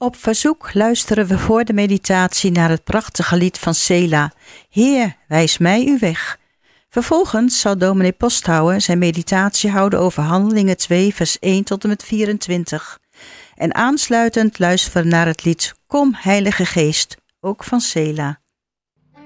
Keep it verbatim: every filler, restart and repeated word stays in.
Op verzoek luisteren we voor de meditatie naar het prachtige lied van Sela, Heer, wijs mij uw weg. Vervolgens zal dominee Posthouwer zijn meditatie houden over Handelingen twee vers één tot en met vierentwintig. En aansluitend luisteren we naar het lied Kom Heilige Geest, ook van Sela.